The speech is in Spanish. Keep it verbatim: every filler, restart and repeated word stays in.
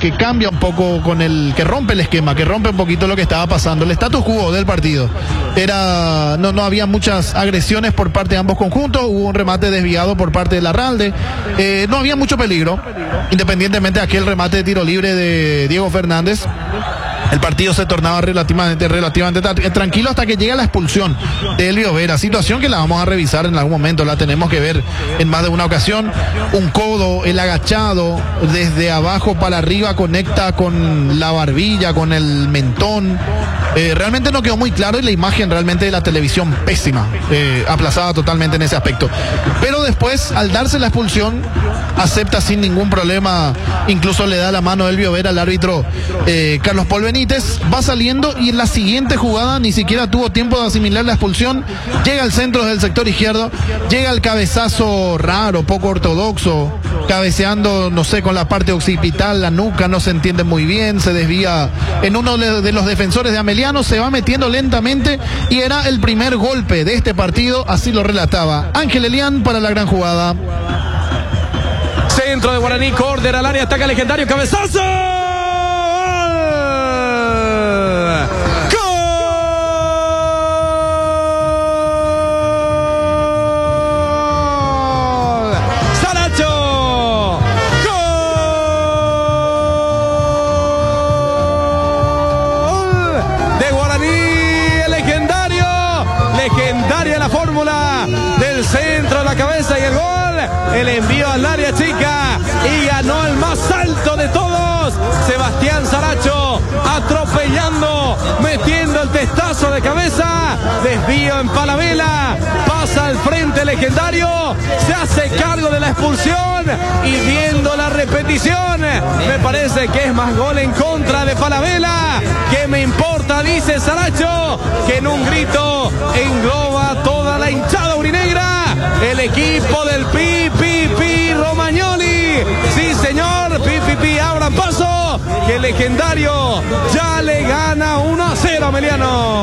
que cambia un poco con el, que rompe el esquema, que rompe un poquito lo que estaba pasando, el status quo del partido. Era, no, no había muchas agresiones por parte de ambos conjuntos, hubo un remate desviado por parte de Larralde, eh, no había mucho peligro, independientemente de aquel remate de tiro libre de Diego Fernández. El partido se tornaba relativamente, relativamente tranquilo hasta que llega la expulsión de Elvio Vera, situación que la vamos a revisar en algún momento, la tenemos que ver en más de una ocasión. Un codo, el agachado, desde abajo para arriba conecta con la barbilla, con el mentón. Eh, realmente no quedó muy claro y la imagen realmente de la televisión pésima, eh, aplazada totalmente en ese aspecto. Pero después, al darse la expulsión, acepta sin ningún problema, incluso le da la mano a Elvio Vera al árbitro eh, Carlos Paul Benítez, va saliendo y en la siguiente jugada ni siquiera tuvo tiempo de asimilar la expulsión, llega al centro del sector izquierdo, llega el cabezazo raro, poco ortodoxo, cabeceando, no sé, con la parte occipital, la nuca, no se entiende muy bien, se desvía en uno de los defensores de Ameliano, se va metiendo lentamente y era el primer golpe de este partido, así lo relataba Ángel Elián para la gran jugada. Centro de Guaraní, córner al área, ataca Legendario, cabezazo. Legendaria la fórmula del centro a la cabeza y el gol, el envío al área chica y ganó el más alto de todos, Sebastián Saracho, atropellando, metiendo el testazo de cabeza, desvío en Falabella, pasa al frente Legendario, se hace cargo de la expulsión y viendo la repetición, me parece que es más gol en contra de Falabella, que me importa, dice Saracho, que en un grito engloba toda la hinchada urinegra, el equipo del Pi Pi Pi Romagnoli, sí señor, Pi Pi Pi, abran paso, que el Legendario ya le gana uno a cero a Ameliano.